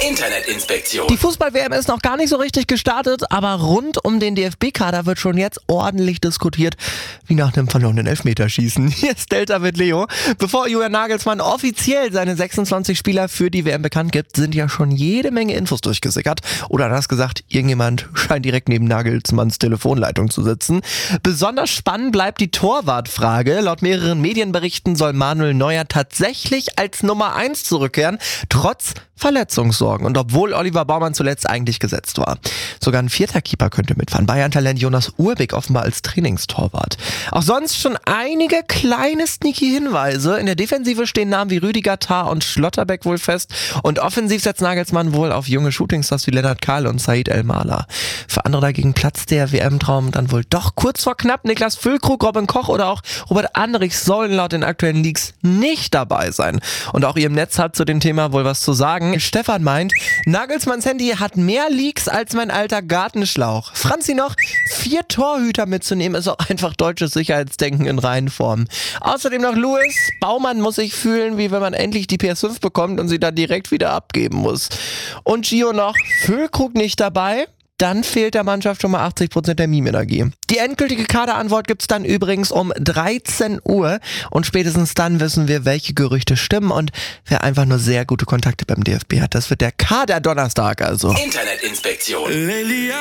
Internetinspektion. Die Fußball-WM ist noch gar nicht so richtig gestartet, aber rund um den DFB-Kader wird schon jetzt ordentlich diskutiert, wie nach einem verlorenen Elfmeterschießen. Hier ist Delta mit Leo. Bevor Julian Nagelsmann offiziell seine 26 Spieler für die WM bekannt gibt, sind ja schon jede Menge Infos durchgesickert. Oder anders gesagt, irgendjemand scheint direkt neben Nagelsmanns Telefonleitung zu sitzen. Besonders spannend bleibt die Torwartfrage. Laut mehreren Medienberichten soll Manuel Neuer tatsächlich als Nummer 1 zurückkehren, trotz Verletzungssorgen und obwohl Oliver Baumann zuletzt eigentlich gesetzt war. Sogar ein 4. Keeper könnte mitfahren. Bayern-Talent Jonas Urbik offenbar als Trainingstorwart. Auch sonst schon einige kleine sneaky Hinweise. In der Defensive stehen Namen wie Rüdiger, Tah und Schlotterbeck wohl fest und offensiv setzt Nagelsmann wohl auf junge Shootingstars wie Lennart Kahl und Said El-Mala. Für andere dagegen platzt der WM-Traum dann wohl doch kurz vor knapp. Niklas Füllkrug, Robin Koch oder auch Robert Andrich sollen laut den aktuellen Leaks nicht dabei sein. Und auch ihr im Netz hat zu dem Thema wohl was zu sagen. Stefan meint, Nagelsmanns Handy hat mehr Leaks als mein alter Gartenschlauch. Franzi noch, 4 Torhüter mitzunehmen, ist auch einfach deutsches Sicherheitsdenken in Reihenform. Außerdem noch Louis, Baumann muss sich fühlen, wie wenn man endlich die PS5 bekommt und sie dann direkt wieder abgeben muss. Und Gio noch, Füllkrug nicht dabei? Dann fehlt der Mannschaft schon mal 80% der Meme-Energie. Die endgültige Kaderantwort gibt's dann übrigens um 13 Uhr und spätestens dann wissen wir, welche Gerüchte stimmen und wer einfach nur sehr gute Kontakte beim DFB hat. Das wird der Kader-Donnerstag also. Internetinspektion.